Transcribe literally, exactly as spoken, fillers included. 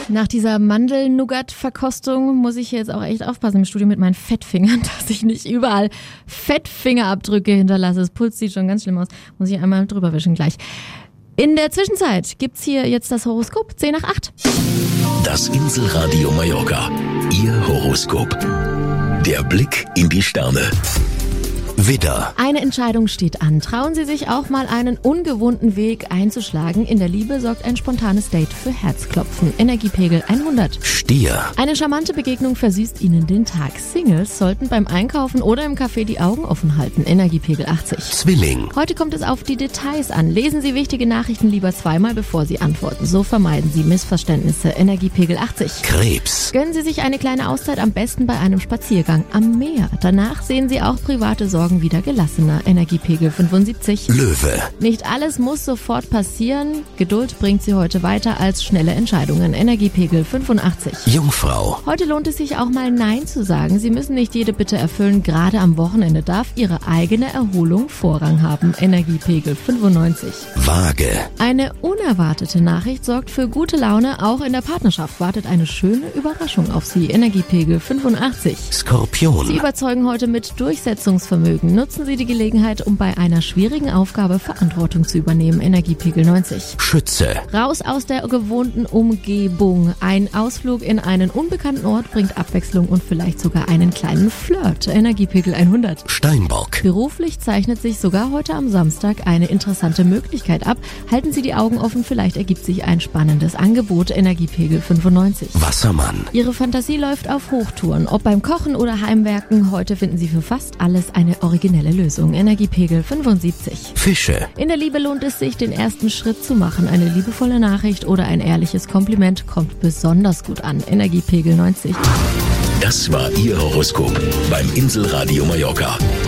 Nach dieser Mandel-Nougat-Verkostung muss ich jetzt auch echt aufpassen im Studio mit meinen Fettfingern, dass ich nicht überall Fettfingerabdrücke hinterlasse. Das Puls sieht schon ganz schlimm aus. Muss ich einmal drüber wischen gleich. In der Zwischenzeit gibt's hier jetzt das Horoskop zehn nach acht. Das Inselradio Mallorca. Ihr Horoskop. Der Blick in die Sterne. Widder. Eine Entscheidung steht an. Trauen Sie sich auch mal einen ungewohnten Weg einzuschlagen. In der Liebe sorgt ein spontanes Date für Herzklopfen. Energiepegel hundert. Stier. Eine charmante Begegnung versüßt Ihnen den Tag. Singles sollten beim Einkaufen oder im Café die Augen offen halten. Energiepegel achtzig. Zwilling. Heute kommt es auf die Details an. Lesen Sie wichtige Nachrichten lieber zweimal, bevor Sie antworten. So vermeiden Sie Missverständnisse. Energiepegel achtzig. Krebs. Gönnen Sie sich eine kleine Auszeit, am besten bei einem Spaziergang am Meer. Danach sehen Sie auch private Sorgen wieder gelassener. Energiepegel fünfundsiebzig. Löwe. Nicht alles muss sofort passieren. Geduld bringt Sie heute weiter als schnelle Entscheidungen. Energiepegel fünfundachtzig. Jungfrau. Heute lohnt es sich auch mal Nein zu sagen. Sie müssen nicht jede Bitte erfüllen. Gerade am Wochenende darf Ihre eigene Erholung Vorrang haben. Energiepegel fünfundneunzig. Waage. Eine unerwartete Nachricht sorgt für gute Laune. Auch in der Partnerschaft wartet eine schöne Überraschung auf Sie. Energiepegel fünfundachtzig. Skorpion. Sie überzeugen heute mit Durchsetzungsvermögen. Nutzen Sie die Gelegenheit, um bei einer schwierigen Aufgabe Verantwortung zu übernehmen. Energiepegel neunzig. Schütze. Raus aus der gewohnten Umgebung. Ein Ausflug in einen unbekannten Ort bringt Abwechslung und vielleicht sogar einen kleinen Flirt. Energiepegel hundert. Steinbock. Beruflich zeichnet sich sogar heute am Samstag eine interessante Möglichkeit ab. Halten Sie die Augen offen, vielleicht ergibt sich ein spannendes Angebot. Energiepegel fünfundneunzig. Wassermann. Ihre Fantasie läuft auf Hochtouren. Ob beim Kochen oder Heimwerken, heute finden Sie für fast alles eine originelle Lösung. Energiepegel fünfundsiebzig. Fische. In der Liebe lohnt es sich, den ersten Schritt zu machen. Eine liebevolle Nachricht oder ein ehrliches Kompliment kommt besonders gut an. Energiepegel neunzig. Das war Ihr Horoskop beim Inselradio Mallorca.